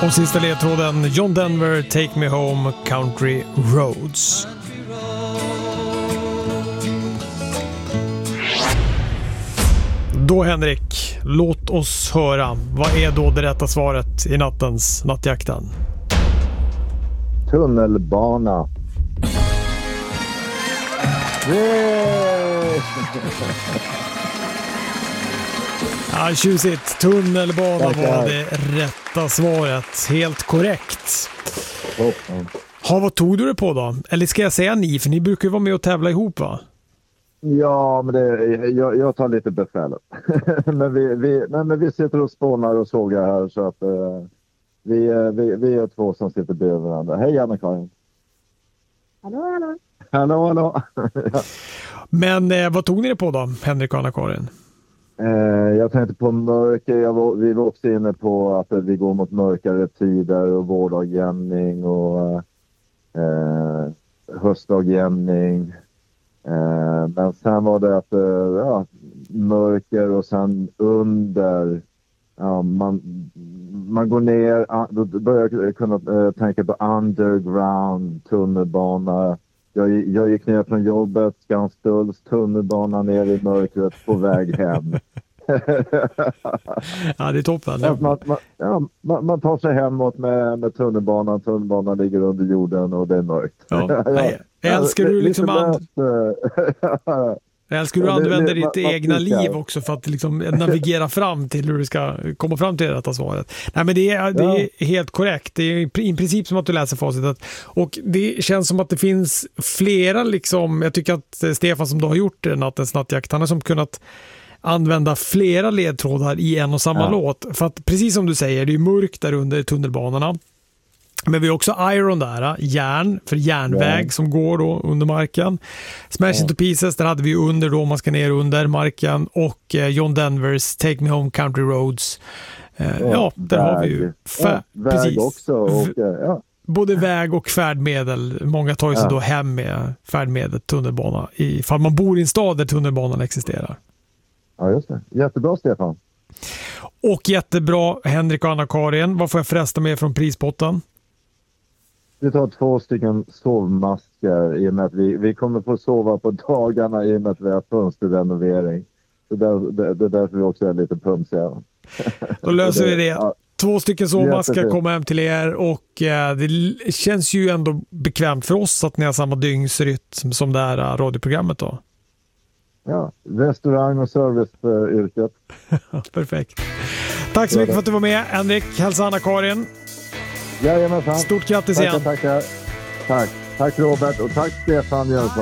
Och sista ledtråden, John Denver, Take Me Home, Country Roads. Då Henrik, låt oss höra. Vad är då det rätta svaret i nattens nattjakten? Tunnelbana. Ja, tjusigt. Tunnelbana var det rätta svaret. Helt korrekt. Vad tog du det på då? Eller ska jag säga ni? För ni brukar ju vara med och tävla ihop, va? Ja, men jag tar lite befälet. men vi sitter och spånar och sågar här, så att vi är två som sitter bredvid varandra. Hej Anna-Karin. Hallå. Men vad tog ni det på då, Henrik och Anna-Karin? Jag tänkte på mörker. Vi var också inne på att vi går mot mörkare tider och vårdagjämning och höstdagjämning. Men sen var det att mörker och sen under, man går ner, då börjar jag kunna tänka på underground, tunnelbana. Jag gick ner från jobbet, Skanstulls tunnelbana ner i mörkret på väg hem. Ja, det är toppen. Man tar sig hemåt med tunnelbanan. Tunnelbanan ligger under jorden och det är mörkt. Ja. Älskar du liksom älskar du använder ditt egna liv också för att liksom navigera fram till hur du ska komma fram till detta svaret? Nej, men det är helt korrekt. Det är i princip som att du läser facitet. Och det känns som att det finns flera liksom, jag tycker att Stefan som du har gjort nattens nattjakt, han har som kunnat använda flera ledtrådar i en och samma låt. För att precis som du säger, det är mörkt där under tunnelbanorna. Men vi har också Iron där, järn, för järnväg som går då under marken. Smash Into Pieces, där hade vi under då, man ska ner under marken. Och John Denvers Take Me Home, Country Roads. Där har vi ju väg precis. Också. Både väg och färdmedel. Många tar ju sig då hem med färdmedel, tunnelbana, ifall man bor i en stad där tunnelbanan existerar. Ja, just det. Jättebra, Stefan. Och jättebra, Henrik och Anna-Karin. Vad får jag förresten med från prispotten? Vi tar 2 stycken sovmasker i och med att vi kommer få sova på dagarna i och med att vi har fönsterrenovering. Så det är därför vi också är lite pumsiga. Då löser vi det. 2 stycken sovmaskar kommer hem till er och det känns ju ändå bekvämt för oss att ni har samma dygnsrytm som det här radioprogrammet då. Ja, restaurang- och serviceyrket. Perfekt. Tack så mycket för att du var med, Henrik. Hälsa Anna-Karin. Jajamensan. Stort grattis igen. Tack Robert och tack Stefan Jönsson.